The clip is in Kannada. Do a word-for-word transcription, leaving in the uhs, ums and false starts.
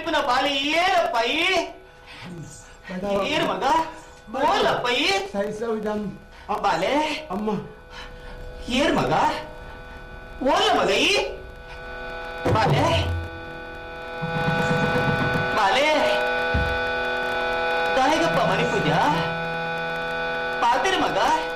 ಮರಿಪನ ಬಾಲಿ ಏರಪ್ಪಯಿ ಏರು ಮಗ ಬೋಲಪ್ಪಯಿ ಸಹಿಸವಿದಂ ಬಾಲೆ ಅಮ್ಮ ಏರ್ ಮಗ ಓಲ ಮಗ ಈ ಬಾಲೆ ಬಾಲೆ ದಾಯಿಗಪ್ಪ ಮರಿ ಪೂಜಾ ಪಾತಿರ ಮಗ